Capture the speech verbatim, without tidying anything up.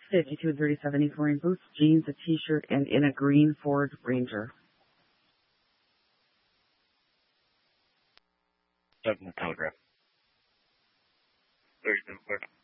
fifty-two and thirty-seven, he's wearing boots, jeans, a t-shirt, and in a green Ford Ranger. Seven, the Telegraph. thirty-seven, clear.